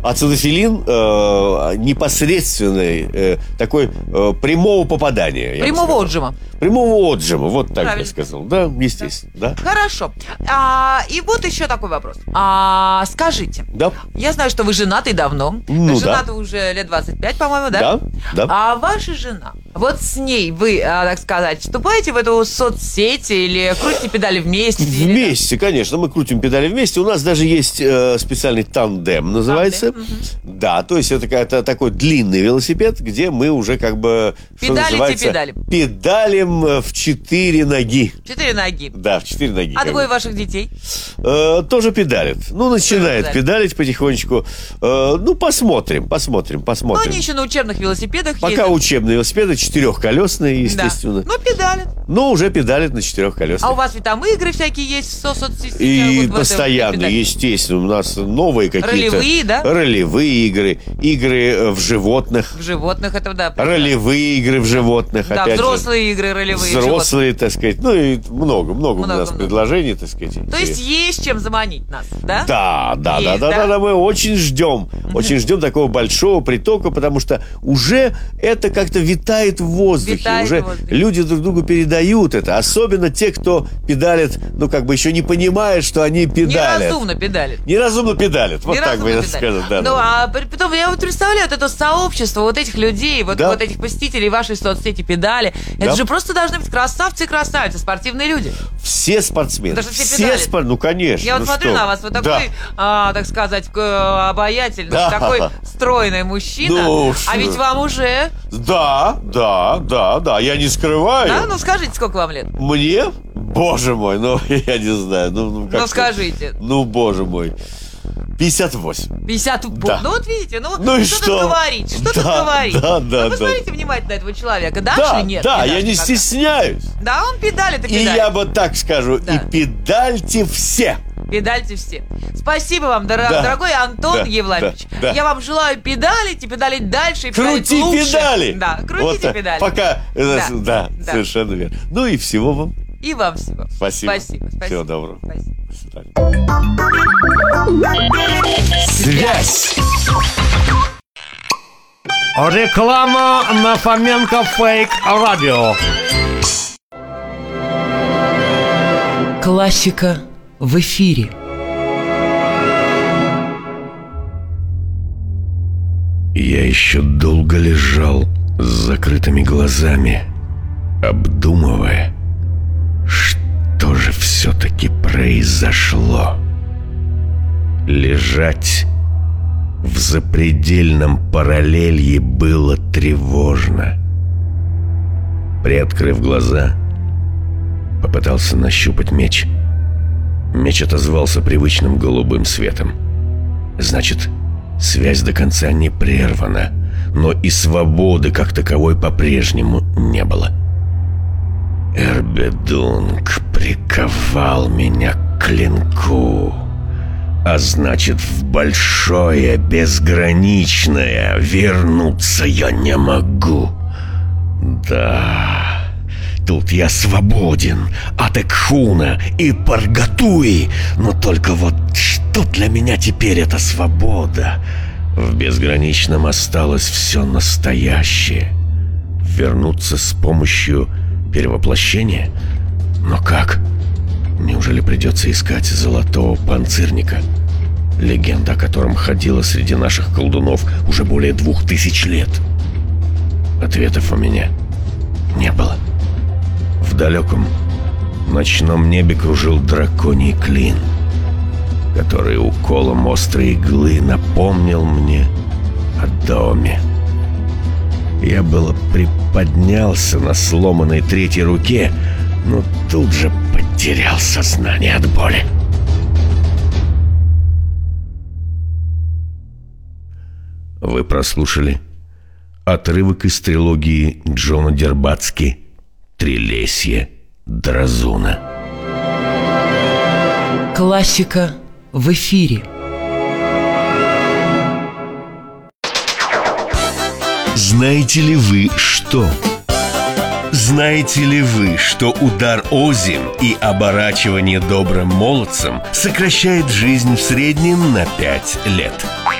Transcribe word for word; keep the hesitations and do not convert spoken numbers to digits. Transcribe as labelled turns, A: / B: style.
A: ацетофилин э, непосредственный, э, такой э, прямого попадания.
B: Прямого отжима.
A: Прямого отжима, вот так
B: Правильно.
A: я сказал. Да, естественно. Да.
B: Да. Хорошо. А, и вот еще такой вопрос. А, скажите,
A: Да.
B: я знаю, что вы женаты давно.
A: Ну,
B: женаты
A: да.
B: уже лет двадцать пять, по-моему, да?
A: Да, да.
B: А ваша жена, вот с ней вы, а, так сказать, вступаете в эту соцсеть или крутите педали вместе?
A: Вместе, конечно, мы крутим педали вместе. У нас даже есть э, специальный тандем, называется.
B: Тандем, угу. Да,
A: то есть это, это такой длинный велосипед, где мы уже как бы, что
B: Педалите,
A: называется,
B: педалим.
A: педалим в четыре ноги.
B: Четыре ноги.
A: Да, в четыре ноги.
B: А двое ваших детей?
A: Э, тоже педалит. Ну, начинает
B: педалит.
A: педалить потихонечку. Э, ну, посмотрим, посмотрим,
B: Ну,
A: посмотрим.
B: они еще на учебных велосипедах
A: Пока
B: ездят.
A: учебные велосипеды, четырехколесные, естественно.
B: Да. Ну, педалят.
A: Но уже педалит на четырехколесных.
B: А у вас ведь там игры всякие есть в со- соцсетях?
A: И
B: вот в
A: постоянно,
B: этом,
A: естественно, у нас новые какие-то...
B: Ролевые, да?
A: Ролевые игры, игры в животных.
B: В животных это, да. Прекрасно.
A: Ролевые игры в животных,
B: Да,
A: опять
B: взрослые
A: же.
B: игры ролевые.
A: Взрослые, так сказать. Ну и много, много,
B: Много,
A: у нас
B: много.
A: предложений, так сказать.
B: То есть есть чем заманить нас, да?
A: Да, да,
B: Есть,
A: да, да,
B: да?
A: да, да, мы очень ждем, очень ждем такого большого притока, потому что уже это как-то витает в воздухе,
B: Витает
A: уже
B: в воздухе.
A: люди друг другу передают это, особенно те, кто педалит, ну как бы еще не понимает, что они педалят.
B: Неразумно педалит.
A: Неразумно педалят, вот так бы я
B: Неразумно
A: сказал. Да,
B: Ну,
A: да.
B: а при- потом я вот представляю вот это сообщество вот этих людей, вот,
A: Да.
B: вот этих посетителей вашей соцсети педали.
A: Да.
B: Это же просто должны быть красавцы и красавицы, спортивные люди.
A: Все спортсмены,
B: Даже все педалят.
A: спор- ну конечно.
B: Я вот
A: ну
B: смотрю
A: что?
B: на вас, вы такой,
A: Да.
B: а, так сказать, к- обаятельный,
A: Да.
B: такой стройный мужчина.
A: Ну,
B: а ведь вам уже...
A: Да, да, да, да, я не скрываю.
B: Да? Ну, скажите, сколько вам лет?
A: Мне? Боже мой, ну я не знаю. Ну, ну, как
B: Ну, скажите.
A: Ну, боже мой. пятьдесят восемь.
B: пятьдесят
A: Да.
B: Ну, вот видите, ну,
A: Ну и
B: что,
A: что?
B: тут говорить, что
A: Да,
B: тут говорить.
A: да, да,
B: ну,
A: да.
B: посмотрите внимательно на этого человека, дашь
A: Да,
B: или нет?
A: да,
B: Не
A: я
B: дашь
A: не
B: никогда.
A: стесняюсь.
B: Да, он педалит и
A: И
B: педалит.
A: я вот так скажу,
B: Да.
A: и педальте все.
B: Педальте все. Спасибо вам, дор-
A: Да.
B: дорогой Антон
A: Да,
B: Евлампич.
A: да, да.
B: Я вам желаю педалить и педалить дальше, и педалить
A: Крути
B: лучше.
A: педали.
B: Да, крутите
A: Вот так.
B: педали.
A: Пока. э,
B: Да.
A: Да,
B: Да.
A: совершенно верно. Ну и всего вам.
B: И вам всего.
A: Спасибо.
B: Спасибо. спасибо.
A: Всего доброго.
B: Спасибо.
A: До свидания. Связь.
C: Реклама на Фоменко Фейк Радио.
B: Классика в эфире.
D: Я еще долго лежал с закрытыми глазами, обдумывая, что же все-таки произошло. Лежать в запредельном параллелье было тревожно. Приоткрыв глаза, попытался нащупать меч. Меч отозвался привычным голубым светом. Значит, связь до конца не прервана, но и свободы как таковой по-прежнему не было. Эрбедунг приковал меня к клинку, а значит, в большое, безграничное вернуться я не могу. Да, тут я свободен от Экхуна и Паргатуи, но только вот что для меня теперь эта свобода? В безграничном осталось все настоящее. Вернуться с помощью перевоплощения? Но как? Неужели придется искать золотого панцирника? Легенда о котором ходила среди наших колдунов уже более двух тысяч лет. Ответов у меня не было. В далеком ночном небе кружил драконий клин, который уколом острой иглы напомнил мне о доме. Я было приподнялся на сломанной третьей руке, но тут же потерял сознание от боли. Вы прослушали отрывок из трилогии Джона Дербацки «Трилесье Дразуна».
B: Классика в эфире.
D: Знаете ли вы что? Знаете ли вы, что удар озим и оборачивание добрым молодцем сокращает жизнь в среднем на пять лет?